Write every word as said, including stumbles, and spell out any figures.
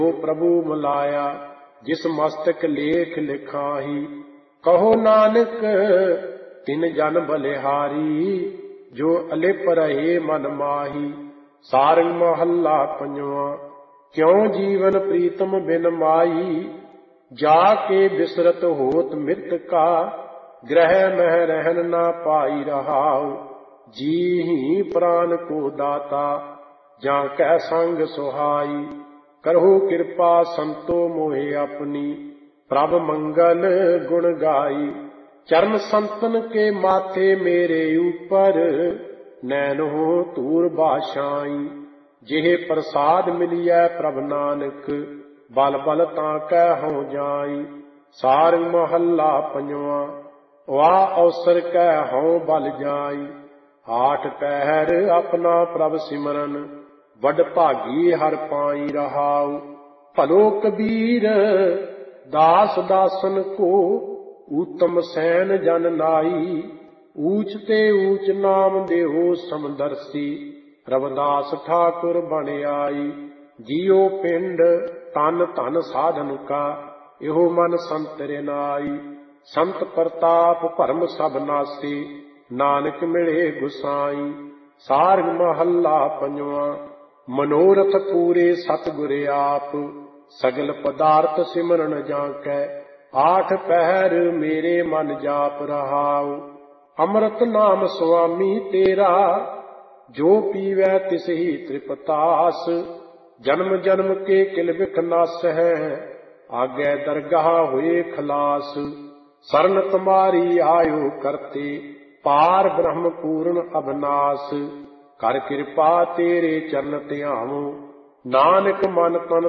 प्रभु मिलाया जिस मस्तक लेख लिखाही। कहो नानक तिन जन बलिहारी जो अलिप रहे मन माही। सारंग महला पंजवा। क्यों जीवन प्रीतम बिन माई जाके बिसरत होत मृत का। ग्रह मह रहन ना पाई रहाउ जी ही प्राण को दाता जा कै संग सुहाई। करहु कृपा संतो मोहे अपनी प्रभ मंगल गुण गाई। चरण संतन के माथे मेरे ऊपर नैन हो तूर बाशाई। जिहे प्रसाद मिलिया प्रभ नानक बल बल ताकै हो जाई। सारंग महला पंजवा। वाह अवसर कै हो बल जाई। आठ पहर अपना प्रभ सिमरन वड भागी हर पाई रहाउ। भलो कबीर दास दासन को उत्तम सैन जन नाई। ऊच ते ऊच नाम देहो समदर्शी रविदास ठाकुर बन आई। जियो पिंड तन धन साधन का एहो मन संत रिनाई। संत प्रताप भरम सब नासी नानक मिले गुसाई। सारंग महला पंजवा। मनोरथ पूरे सतगुर आप सगल पदार्थ सिमरन जाकै। आठ पहर मेरे मन जाप रहाउ। अमृत नाम स्वामी तेरा जो पीवै तिसही त्रिपतास। जन्म जन्म के किल बिख नास है आगे दरगाह हुए खलास। शरण तुम्हारी आयो करते पार ब्रह्म पूर्ण अविनाश। कर कृपा तेरे चरण ध्यावो नानक मन तन